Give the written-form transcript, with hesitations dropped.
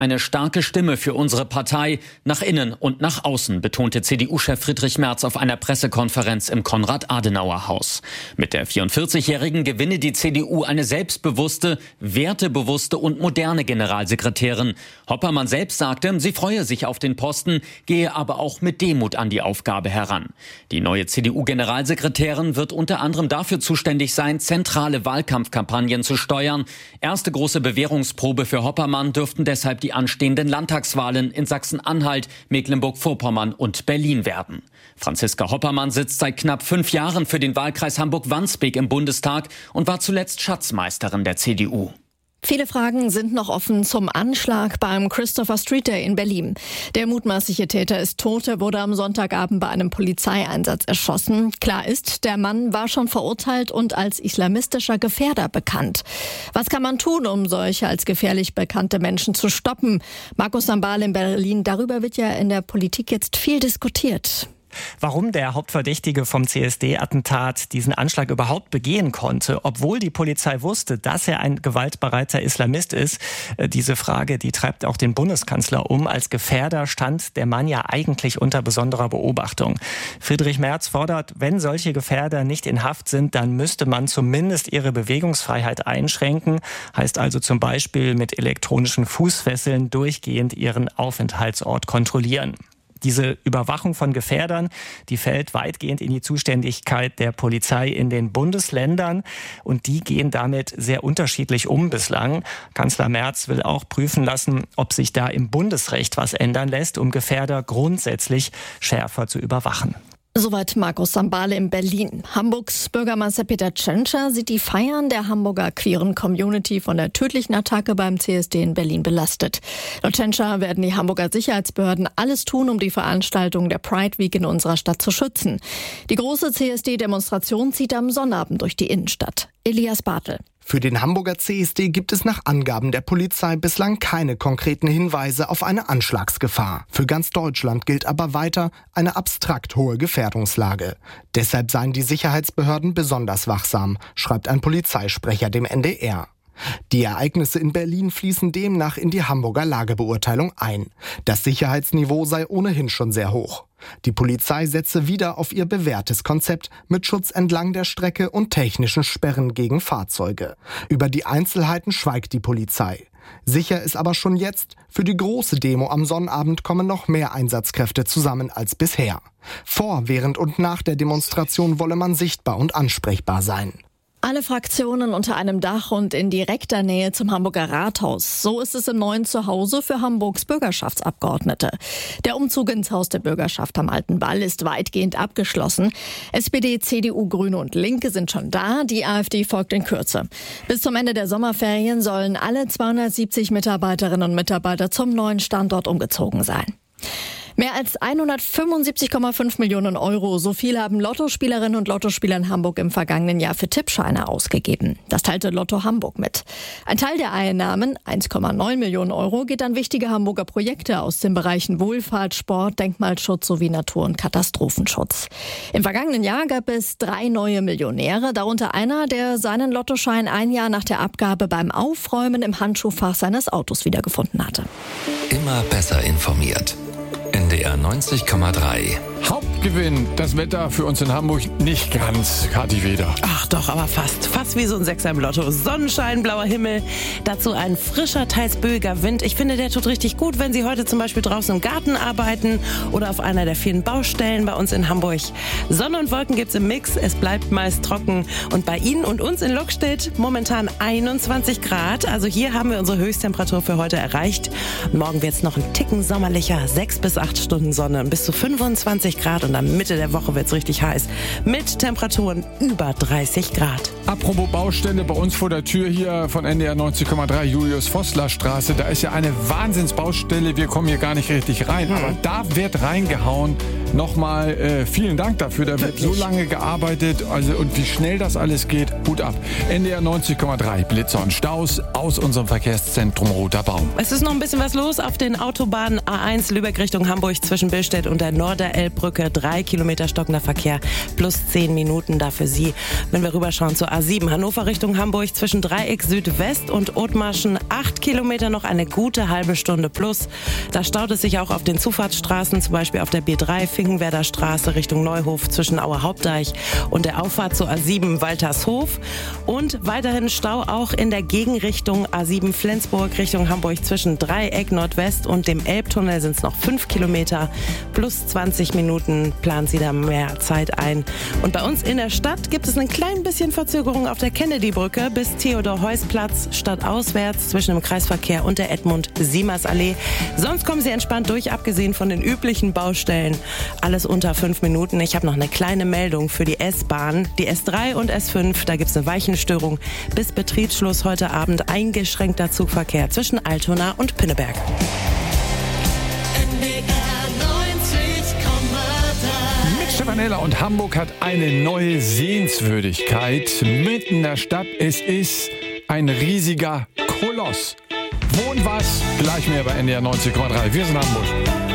Eine starke Stimme für unsere Partei, nach innen und nach außen, betonte CDU-Chef Friedrich Merz auf einer Pressekonferenz im Konrad-Adenauer-Haus. Mit der 44-Jährigen gewinne die CDU eine selbstbewusste, wertebewusste und moderne Generalsekretärin. Hoppermann selbst sagte, sie freue sich auf den Posten, gehe aber auch mit Demut an die Aufgabe heran. Die neue CDU-Generalsekretärin wird unter anderem dafür zuständig sein, zentrale Wahlkampfkampagnen zu steuern. Erste große Bewährungsprobe für Hoppermann dürften deshalb die anstehenden Landtagswahlen in Sachsen-Anhalt, Mecklenburg-Vorpommern und Berlin werden. Franziska Hoppermann sitzt seit knapp 5 Jahren für den Wahlkreis Hamburg-Wandsbek im Bundestag und war zuletzt Schatzmeisterin der CDU. Viele Fragen sind noch offen zum Anschlag beim Christopher Street Day in Berlin. Der mutmaßliche Täter ist tot, er wurde am Sonntagabend bei einem Polizeieinsatz erschossen. Klar ist, der Mann war schon verurteilt und als islamistischer Gefährder bekannt. Was kann man tun, um solche als gefährlich bekannte Menschen zu stoppen? Markus Sambal in Berlin, darüber wird ja in der Politik jetzt viel diskutiert. Warum der Hauptverdächtige vom CSD-Attentat diesen Anschlag überhaupt begehen konnte, obwohl die Polizei wusste, dass er ein gewaltbereiter Islamist ist, diese Frage, die treibt auch den Bundeskanzler um. Als Gefährder stand der Mann ja eigentlich unter besonderer Beobachtung. Friedrich Merz fordert, wenn solche Gefährder nicht in Haft sind, dann müsste man zumindest ihre Bewegungsfreiheit einschränken. Heißt also zum Beispiel mit elektronischen Fußfesseln durchgehend ihren Aufenthaltsort kontrollieren. Diese Überwachung von Gefährdern, die fällt weitgehend in die Zuständigkeit der Polizei in den Bundesländern und die gehen damit sehr unterschiedlich um bislang. Kanzler Merz will auch prüfen lassen, ob sich da im Bundesrecht was ändern lässt, um Gefährder grundsätzlich schärfer zu überwachen. Soweit Markus Sambale in Berlin. Hamburgs Bürgermeister Peter Tschentscher sieht die Feiern der Hamburger queeren Community von der tödlichen Attacke beim CSD in Berlin belastet. Laut Tschentscher werden die Hamburger Sicherheitsbehörden alles tun, um die Veranstaltung der Pride Week in unserer Stadt zu schützen. Die große CSD-Demonstration zieht am Sonnabend durch die Innenstadt. Elias Bartel. Für den Hamburger CSD gibt es nach Angaben der Polizei bislang keine konkreten Hinweise auf eine Anschlagsgefahr. Für ganz Deutschland gilt aber weiter eine abstrakt hohe Gefährdungslage. Deshalb seien die Sicherheitsbehörden besonders wachsam, schreibt ein Polizeisprecher dem NDR. Die Ereignisse in Berlin fließen demnach in die Hamburger Lagebeurteilung ein. Das Sicherheitsniveau sei ohnehin schon sehr hoch. Die Polizei setze wieder auf ihr bewährtes Konzept mit Schutz entlang der Strecke und technischen Sperren gegen Fahrzeuge. Über die Einzelheiten schweigt die Polizei. Sicher ist aber schon jetzt, für die große Demo am Sonnabend kommen noch mehr Einsatzkräfte zusammen als bisher. Vor, während und nach der Demonstration wolle man sichtbar und ansprechbar sein. Alle Fraktionen unter einem Dach und in direkter Nähe zum Hamburger Rathaus. So ist es im neuen Zuhause für Hamburgs Bürgerschaftsabgeordnete. Der Umzug ins Haus der Bürgerschaft am Alten Wall ist weitgehend abgeschlossen. SPD, CDU, Grüne und Linke sind schon da. Die AfD folgt in Kürze. Bis zum Ende der Sommerferien sollen alle 270 Mitarbeiterinnen und Mitarbeiter zum neuen Standort umgezogen sein. Mehr als 175,5 Millionen Euro, so viel haben Lottospielerinnen und Lottospieler in Hamburg im vergangenen Jahr für Tippscheine ausgegeben. Das teilte Lotto Hamburg mit. Ein Teil der Einnahmen, 1,9 Millionen Euro, geht an wichtige Hamburger Projekte aus den Bereichen Wohlfahrt, Sport, Denkmalschutz sowie Natur- und Katastrophenschutz. Im vergangenen Jahr gab es 3 neue Millionäre, darunter einer, der seinen Lottoschein ein Jahr nach der Abgabe beim Aufräumen im Handschuhfach seines Autos wiedergefunden hatte. Immer besser informiert. NDR 90,3. Hauptgewinn, das Wetter für uns in Hamburg nicht ganz, Kathi Weder. Ach doch, aber fast. Fast wie so ein Sechser im Lotto. Sonnenschein, blauer Himmel, dazu ein frischer, teils böiger Wind. Ich finde, der tut richtig gut, wenn Sie heute zum Beispiel draußen im Garten arbeiten oder auf einer der vielen Baustellen bei uns in Hamburg. Sonne und Wolken gibt's im Mix, es bleibt meist trocken. Und bei Ihnen und uns in Lockstedt momentan 21 Grad. Also hier haben wir unsere Höchsttemperatur für heute erreicht. Morgen wird's noch ein Ticken sommerlicher, 6 bis 8 Stunden Sonne, bis zu 25 Grad und am Mitte der Woche wird's richtig heiß. Mit Temperaturen über 30 Grad. Apropos Baustelle, bei uns vor der Tür hier von NDR 90,3 Julius-Vossler-Straße, da ist ja eine Wahnsinnsbaustelle, wir kommen hier gar nicht richtig rein, aber da wird reingehauen nochmal vielen Dank dafür. Da wird so lange gearbeitet. Also, und wie schnell das alles geht, Hut ab. NDR 90,3, Blitzer und Staus aus unserem Verkehrszentrum Roter Baum. Es ist noch ein bisschen was los auf den Autobahnen A1 Lübeck Richtung Hamburg zwischen Billstedt und der Norderelbbrücke. 3 Kilometer stockender Verkehr plus 10 Minuten da für Sie. Wenn wir rüberschauen zur A7 Hannover Richtung Hamburg zwischen Dreieck Südwest und Othmarschen 8 Kilometer noch eine gute halbe Stunde plus. Da staut es sich auch auf den Zufahrtsstraßen, zum Beispiel auf der B3 Finkenwerder Straße Richtung Neuhof zwischen Auer Hauptdeich und der Auffahrt zur A7 Waltershof. Und weiterhin Stau auch in der Gegenrichtung A7 Flensburg Richtung Hamburg zwischen Dreieck Nordwest und dem Elbtunnel sind es noch 5 Kilometer plus 20 Minuten. Planen Sie da mehr Zeit ein. Und bei uns in der Stadt gibt es ein klein bisschen Verzögerung auf der Kennedy-Brücke bis Theodor-Heuss-Platz stadtauswärts zwischen dem Kreisverkehr und der Edmund-Siemers-Allee. Sonst kommen Sie entspannt durch, abgesehen von den üblichen Baustellen. Alles unter 5 Minuten. Ich habe noch eine kleine Meldung für die S-Bahn. Die S3 und S5, da gibt es eine Weichenstörung. Bis Betriebsschluss heute Abend eingeschränkter Zugverkehr zwischen Altona und Pinneberg. Mit Stefanella und Hamburg hat eine neue Sehenswürdigkeit mitten in der Stadt. Es ist ein riesiger Koloss. Wo und was? Gleich mehr bei NDR 90,3. Wir sind Hamburg.